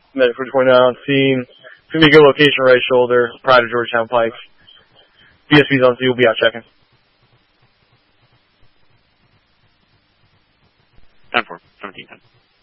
Medic 49 on scene. It's going to be a good location, right shoulder, prior to Georgetown Pike. BSP's on scene, we'll be out checking. 10-4, 17-10.